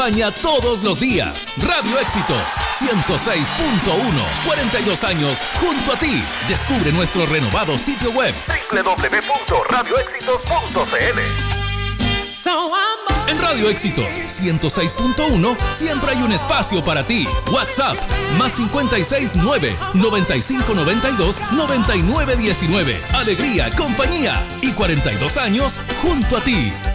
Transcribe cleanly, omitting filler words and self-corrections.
España todos los días. Radio Éxitos 106.1. 42 años junto a ti. Descubre nuestro renovado sitio web www.radioéxitos.cl. En Radio Éxitos 106.1 siempre hay un espacio para ti. WhatsApp más 569 9592 9919. Alegría, compañía y 42 años junto a ti.